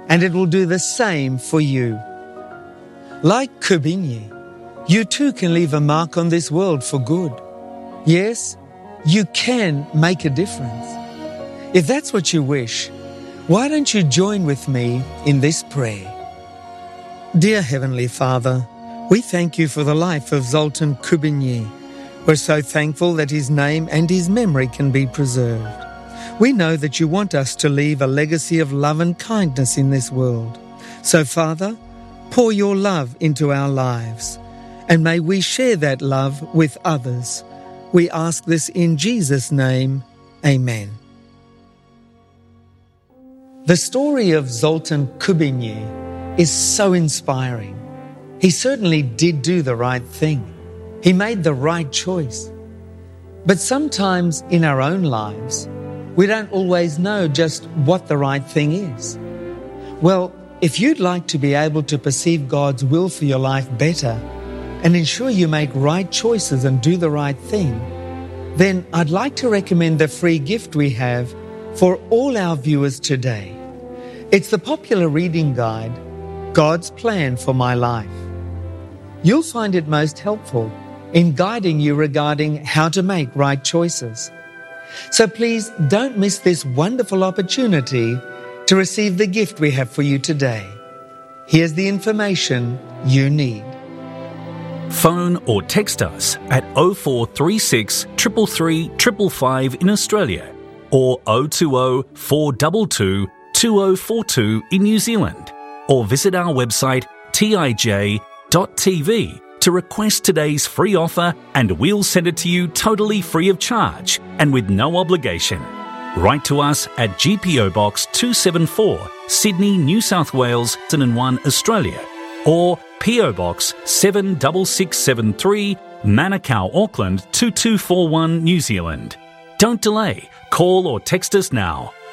and it will do the same for you. Like Kubinyi, you too can leave a mark on this world for good. Yes, you can make a difference. If that's what you wish, why don't you join with me in this prayer? Dear Heavenly Father, we thank you for the life of Zoltan Kubinyi. We're so thankful that his name and his memory can be preserved. We know that you want us to leave a legacy of love and kindness in this world. So, Father, pour your love into our lives, and may we share that love with others. We ask this in Jesus' name. Amen. The story of Zoltan Kubinyi is so inspiring. He certainly did do the right thing. He made the right choice. But sometimes in our own lives, we don't always know just what the right thing is. Well, if you'd like to be able to perceive God's will for your life better and ensure you make right choices and do the right thing, then I'd like to recommend the free gift we have for all our viewers today. It's the popular reading guide, God's Plan for My Life. You'll find it most helpful in guiding you regarding how to make right choices. So please don't miss this wonderful opportunity to receive the gift we have for you today. Here's the information you need. Phone or text us at 0436 333 555 in Australia or 020 422 2042 in New Zealand, or visit our website tij.tv to request today's free offer, and we'll send it to you totally free of charge and with no obligation. Write to us at GPO Box 274, Sydney, New South Wales, 1, Australia, or PO Box 76673, Manukau, Auckland 2241, New Zealand. Don't delay. Call or text us now